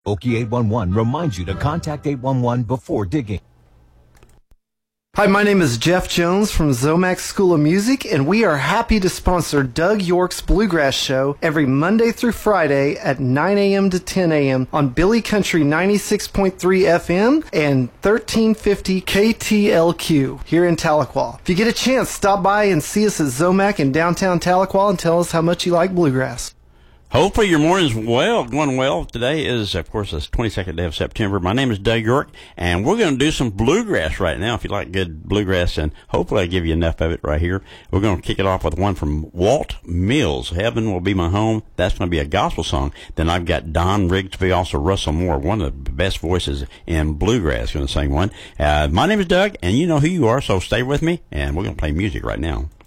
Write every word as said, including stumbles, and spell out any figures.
Okie eight one one reminds you to contact eight one one before digging. Hi, my name is Jeff Jones from Zomax School of Music, and we are happy to sponsor Doug York's Bluegrass Show every Monday through Friday at nine a.m. to ten a.m. on Billy Country ninety-six point three F M and thirteen fifty K T L Q here in Tahlequah. If you get a chance, stop by and see us at Zomac in downtown Tahlequah and tell us how much you like bluegrass. Hopefully your morning's well, going well. Today is, of course, the twenty-second day of September. My name is Doug York, and we're going to do some bluegrass right now. If you like good bluegrass, and hopefully I give you enough of it right here. We're going to kick it off with one from Walt Mills, Heaven Will Be My Home. That's going to be a gospel song. Then I've got Don Rigsby, also Russell Moore, one of the best voices in bluegrass, going to sing one. Uh, my name is Doug, and you know who you are, so stay with me, and we're going to play music right now.